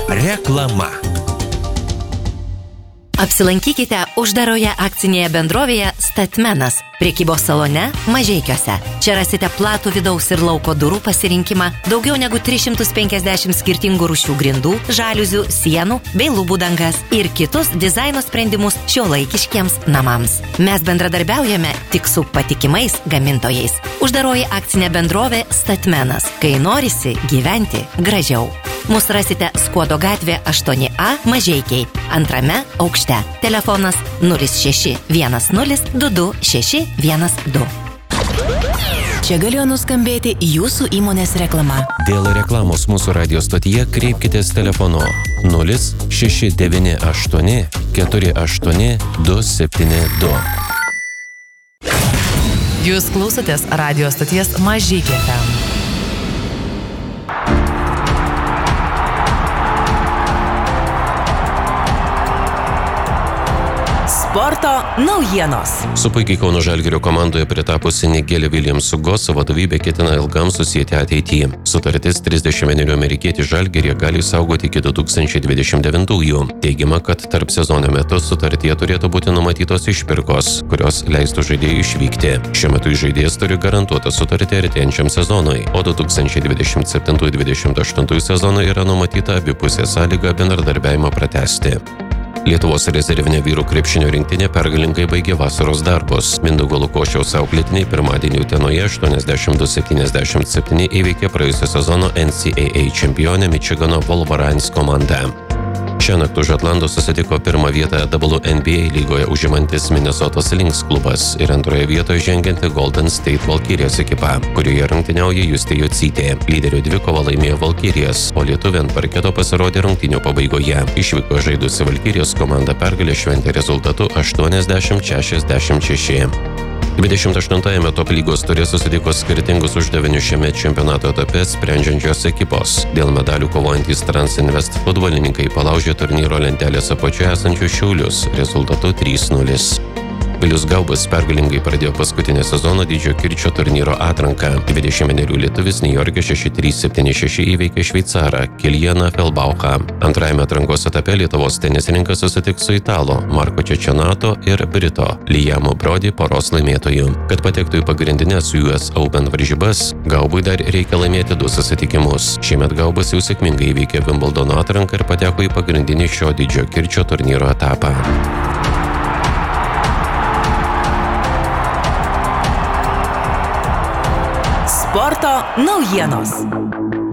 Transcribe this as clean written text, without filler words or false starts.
Reklama. Apsilankykite uždaroje akcinėje bendrovėje Statmenas, prekybos salone Mažeikiuose. Čia rasite platų vidaus ir lauko durų pasirinkimą, daugiau negu 350 skirtingų rūšių grindų, žaliuzių, sienų bei lubų dangas ir kitus dizaino sprendimus šiuolaikiškiems namams. Mes bendradarbiaujame tik su patikimais gamintojais. Uždaroji akcinė bendrovė Statmenas, kai norisi gyventi gražiau. Mus rasite Skuodo gatvė 8A Mažeikiai, antrame aukšte. Telefonas 0610 22 612. Čia galėjo nuskambėti jūsų įmonės reklama. Dėl reklamos mūsų radio stotyje kreipkitės telefonu 0698 48 272. Jūs klausotės radio stoties Mažeikiai FM. Sporto naujienos. Su puikiai Kauno Žalgirio komandoje pritapusi Nigel Williams-Goss vadovybė ketina ilgam susieti ateityje. Sutartis 31 amerikietį Žalgirį gali saugoti iki 2029-ųjų. Teigiama, kad tarp sezono metu sutartyje turėtų būti numatytos išpirkos, kurios leistų žaidėjui išvykti. Šiuo metu žaidėjas turi garantuotą sutartį artėjančiam sezonui, o 2027-2028 sezonui yra numatyta abipusė sąlyga bendradarbiavimą pratęsti. Lietuvos rezervinė vyrų krepšinio rinktinė pergalingai baigė vasaros darbus. Mindaugo Lukošiaus auklėtiniai pirmadienį Utenoje 82-77 įveikė praėjusio sezono NCAA čempionę Mičigano Wolverines komandą. Šiąnakt už Atlanto susitiko pirmą vietą WNBA lygoje užimantis Minnesotos Lynx klubas ir antroje vietoje žengianti Golden State Valkyrijos ekipa, kurioje rungtyniauja Justė Jocytė. Lyderių dvikovą laimėjo Valkyrijos, o lietuvė ant parketo pasirodė rungtynių pabaigoje. Išvykoje žaidusi Valkyrijos komanda pergalę šventė rezultatu 80-66. 28-ame top lygos ture susitiko skirtingus uždavinius šiame čempionato etape sprendžiančios ekipos. Dėl medalių kovojantys Transinvest futbolininkai palaužė turnyro lentelės apačioje esančius Šiaulius rezultatu 3-0. Vilius Gaubas pergalingai pradėjo paskutinę sezono Didžiojo Kirčio turnyro atranką. 20-menerių lietuvis Niujorke 6-3-7-6 įveikė šveicarą Kilianą Felbauchą. Antrajame atrankos etape Lietuvos tenisininkas susitiks su Italo Marko Čečenato ir Brito Liamo Brody poros laimėtojų. Kad patektų į pagrindinės US Open varžybas, Gaubui dar reikia laimėti 2 susitikimus. Šiemet Gaubas jau sėkmingai įveikė Wimbledono atranką ir pateko į pagrindinį šio Didžiojo Kirčio turnyro etapą. Sporto naujienos.